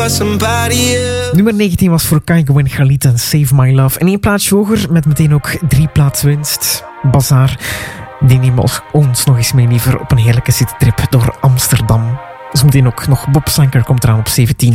Nummer 19 was voor Kaigo en Galit en Save My Love. En 1 plaatsje hoger, met meteen ook 3 plaatsen winst. Bazaar, die nemen ons nog eens mee liever op een heerlijke citytrip door Amsterdam. Zometeen ook nog Bob Sanker komt eraan op 17.